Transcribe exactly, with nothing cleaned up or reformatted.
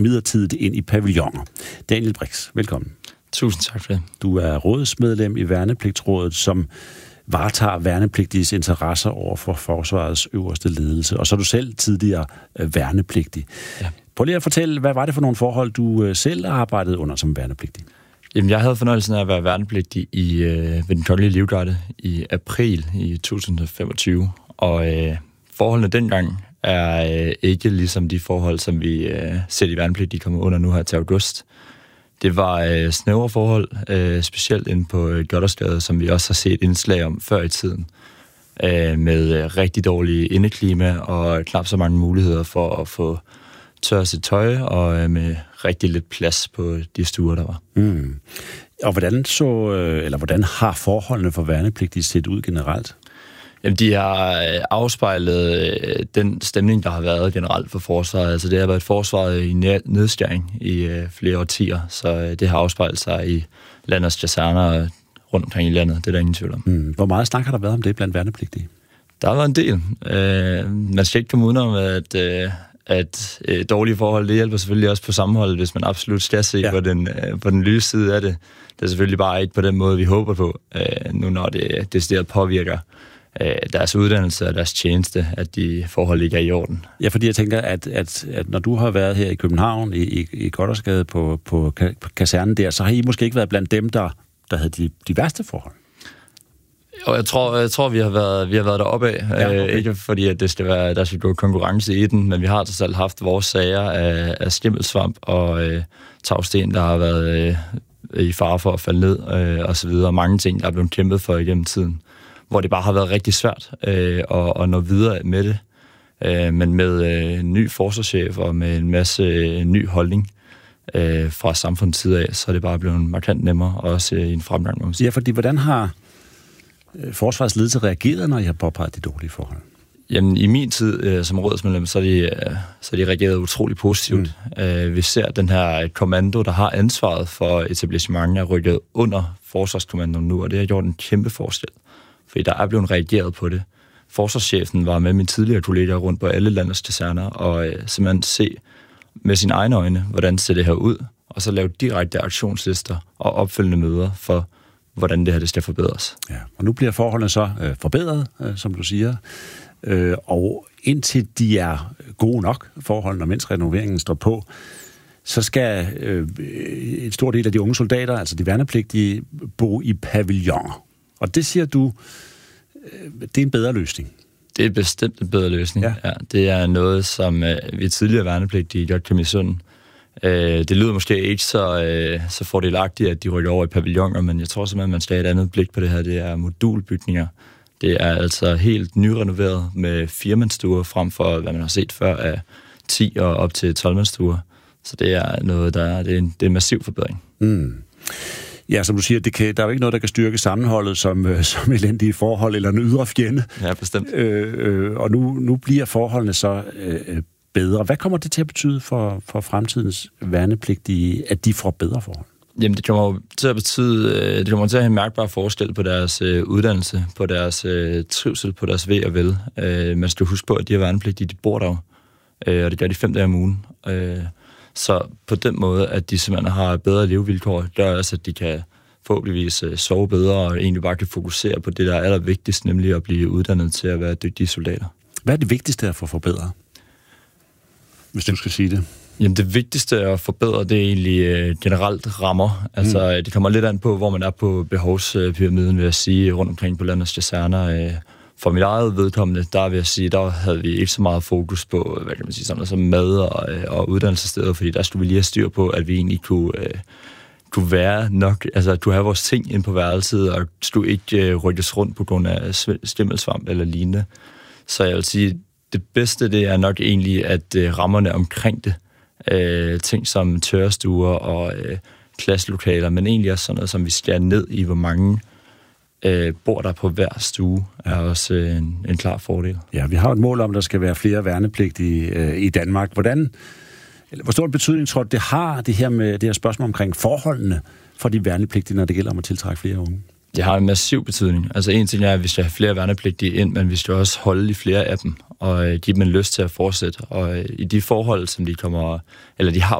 midlertidigt ind i pavilloner. Daniel Brix, velkommen. Tusind tak for det. Du er rådsmedlem i Værnepligtsrådet, som varetager værnepligtiges interesser over for forsvarets øverste ledelse. Og så er du selv tidligere værnepligtig. Ja. Prøv lige at fortælle, hvad var det for nogle forhold, du selv arbejdede under som værnepligtig? Jamen, jeg havde fornøjelsen af at være værnepligtig i, øh, ved den kongelige livgarde i april i to tusind og femogtyve. Og øh, forholdene dengang er øh, ikke ligesom de forhold, som vi øh, ser i værnepligtige kommer under nu her til august. Det var øh, snævre forhold, øh, specielt inde på øh, Gothersgade, som vi også har set indslag om før i tiden, øh, med øh, rigtig dårlige indeklima og knap så mange muligheder for at få tørre sit tøj, og øh, med rigtig lidt plads på de stuer, der var. Mm. Og hvordan så, øh, eller hvordan har forholdene for værnepligtige set ud generelt? Jamen, de har afspejlet øh, den stemning, der har været generelt for forsvaret. Altså, det har været et forsvar i nedskæring i øh, flere årtier, så øh, det har afspejlet sig i landets kaserner rundt omkring i landet. Det er der ingen tvivl om. Mm. Hvor meget snak har der været om det blandt værnepligtige? Der har været en del. Øh, man skal ikke komme udenom, at, øh, at øh, dårlige forhold, det hjælper selvfølgelig også på sammenholdet, hvis man absolut skal se ja. på, den, øh, på den lyse side af det. Det er selvfølgelig bare ikke på den måde, vi håber på, øh, nu når det decideret påvirker deres uddannelse og deres tjeneste, at de forhold ikke er i orden. Ja, fordi jeg tænker, at, at, at når du har været her i København, i, i, i Gothersgade på, på, på kasernen der, så har I måske ikke været blandt dem, der, der havde de, de værste forhold. Og jeg tror, jeg tror vi har været, vi har været deroppe af. Ja, okay. øh, ikke fordi, at det skal være, der skal gå konkurrence i den, men vi har til selv haft vores sager af, af skimmelsvamp og øh, tagsten, der har været øh, i fare for at falde ned, øh, og så videre. Mange ting, der er blevet kæmpet for igennem tiden, hvor det bare har været rigtig svært øh, at, at nå videre med det. Øh, men med øh, en ny forsvarschef og med en masse øh, ny holdning øh, fra samfundets side af, så er det bare blevet markant nemmere, også øh, i en fremgang, må man sige. Ja, fordi hvordan har øh, forsvarets ledelse reageret, når I har påpeget de dårlige forhold? Jamen, i min tid øh, som rådsmedlem, så er de, øh, så er de reageret utrolig positivt. Mm. Øh, vi ser den her kommando, der har ansvaret for etablissementet, er rykket under forsvarskommandoen nu, og det har gjort en kæmpe forskel. Fordi der er blevet reageret på det. Forsvarschefen var med mine tidligere kollegaer rundt på alle landets kaserner, og øh, simpelthen se med sine egne øjne, hvordan ser det her ud, og så lave direkte aktionslister og opfølgende møder for, hvordan det her det skal forbedres. Ja, og nu bliver forholdene så øh, forbedret, øh, som du siger, øh, og indtil de er gode nok, forholdene, mens renoveringen står på, så skal øh, en stor del af de unge soldater, altså de værnepligtige, bo i pavilloner. Og det siger du, det er en bedre løsning. Det er bestemt en bedre løsning. Ja. Ja, det er noget, som øh, vi tidligere værnepligtige godt kan misunde. Øh, det lyder måske ikke så, øh, så fordelagtigt, at de rykker over i pavilloner, men jeg tror simpelthen, at man skal have et andet blik på det her. Det er modulbygninger. Det er altså helt nyrenoveret med firemandsstuer, frem for, hvad man har set før, af ti og op til tolv-mandsstuer. Så det er noget, der er, det er en, det er en massiv forbedring. Mm. Ja, som du siger, det kan, der er jo ikke noget, der kan styrke sammenholdet som, øh, som elendige forhold eller en ydre fjende. Ja, bestemt. Øh, øh, og nu, nu bliver forholdene så øh, bedre. Hvad kommer det til at betyde for, for fremtidens værnepligtige, at de får bedre forhold? Jamen, det kommer til at betyde, øh, det kommer til at have en mærkbar forskel på deres øh, uddannelse, på deres øh, trivsel, på deres ve og vel. Øh, man skal huske på, at de her værnepligtige, de bor der, øh, og det gør de fem dage om ugen. Øh, Så på den måde, at de simpelthen har bedre levevilkår, gør også, at de kan forhåbentligvis sove bedre og egentlig bare kan fokusere på det, der er allervigtigst, nemlig at blive uddannet til at være dygtige soldater. Hvad er det vigtigste at få forbedret, hvis du skal sige det? Jamen, det vigtigste at forbedre, det er egentlig generelt rammer. Altså, mm. det kommer lidt an på, hvor man er på behovspyramiden, vil jeg sige, rundt omkring på landets kaserner. For mit eget vedkommende, der vil jeg sige, der havde vi ikke så meget fokus på, hvad kan man sige, sådan noget som mad og, og uddannelsessteder, fordi der skulle vi lige have styr på, at vi egentlig kunne, øh, kunne være nok, altså kunne have vores ting ind på værelset, og skulle ikke øh, rykkes rundt på grund af stimmelsvamp eller lignende. Så jeg vil sige, det bedste, det er nok egentlig, at øh, rammerne omkring det, øh, ting som tørrestuer og øh, klasselokaler, men egentlig også sådan noget, som vi skærer ned i, hvor mange Øh, bor der på hver stue, er også øh, en, en klar fordel. Ja, vi har et mål om, at der skal være flere værnepligtige øh, i Danmark. Hvordan, eller, hvor stor en betydning tror du, det har, det her med det her spørgsmål omkring forholdene for de værnepligtige, når det gælder om at tiltrække flere unge? Det har en massiv betydning. Altså en ting er, at vi skal have flere værnepligtige ind, men vi skal også holde i flere af dem, og øh, give dem en lyst til at fortsætte. Og øh, i de forhold, som de kommer, eller de har